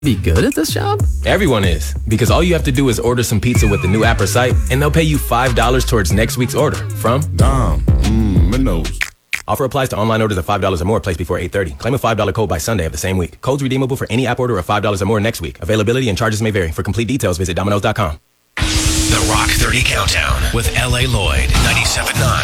Be good at this job? Everyone is, because all you have to do is order some pizza with the new app or site, and they'll pay you $5 towards next week's order from Dom. Minnows. Offer applies to online orders of $5 or more placed before 8:30. Claim a $5 code by Sunday of the same week. Codes redeemable for any app order of $5 or more next week. Availability and charges may vary. For complete details, visit Domino's.com. The Rock 30 Countdown with L.A. Lloyd, 97.9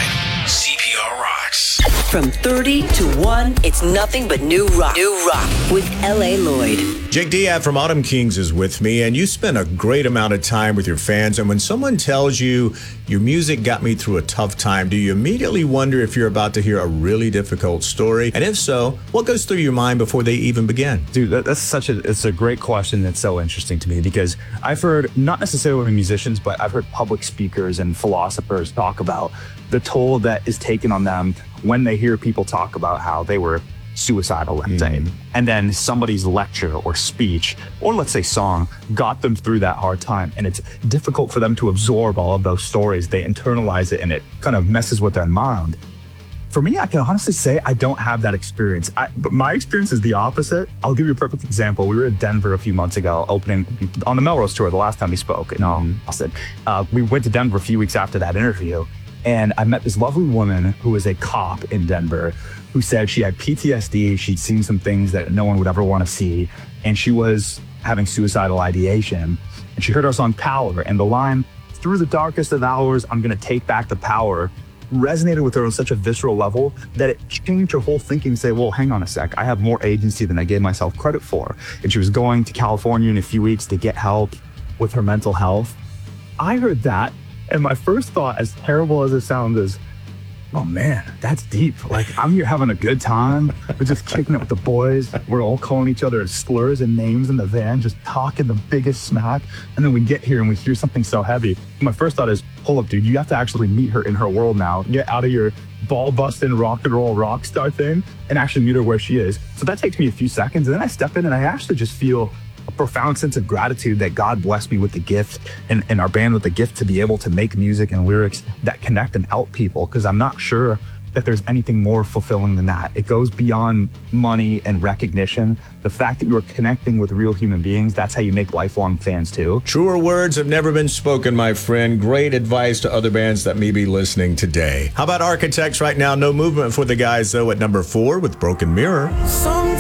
CPR Rocks. From 30 to 1, it's nothing but new rock. New rock with L.A. Lloyd. Jake Diab from Autumn Kings is with me, and you spend a great amount of time with your fans. And when someone tells you your music got me through a tough time, do you immediately wonder if you're about to hear a really difficult story? And if so, what goes through your mind before they even begin? Dude, it's a great question that's so interesting to me, because I've heard, not necessarily musicians, but I've heard public speakers and philosophers talk about the toll that is taken on them when they hear people talk about how they were suicidal, let's say, and then somebody's lecture or speech, or let's say song, got them through that hard time. And it's difficult for them to absorb all of those stories. They internalize it and it kind of messes with their mind. For me, I can honestly say I don't have that experience. But my experience is the opposite. I'll give you a perfect example. We were in Denver a few months ago, opening on the Melrose tour, the last time we spoke in Austin. We went to Denver a few weeks after that interview, and I met this lovely woman who was a cop in Denver who said she had PTSD. She'd seen some things that no one would ever want to see, and she was having suicidal ideation. And she heard our song Power, and the line, "Through the darkest of hours, I'm gonna take back the power," resonated with her on such a visceral level that it changed her whole thinking to say, well, hang on a sec, I have more agency than I gave myself credit for. And she was going to California in a few weeks to get help with her mental health. I heard that, and my first thought, as terrible as it sounds, is, oh man, that's deep. Like, I'm here having a good time. We're just kicking it with the boys. We're all calling each other slurs and names in the van, just talking the biggest smack. And then we get here and we hear something so heavy. My first thought is, hold up, dude, you have to actually meet her in her world now. Get out of your ball-busting rock and roll rock star thing and actually meet her where she is. So that takes me a few seconds. And then I step in and I actually just feel a profound sense of gratitude that God blessed me with the gift, and our band with the gift to be able to make music and lyrics that connect and help people, because I'm not sure that there's anything more fulfilling than that. It goes beyond money and recognition. The fact that you're connecting with real human beings, that's how you make lifelong fans too. Truer words have never been spoken, my friend. Great advice to other bands that may be listening today. How about Architects right now? No movement for the guys, though, at number 4 with Broken Mirror.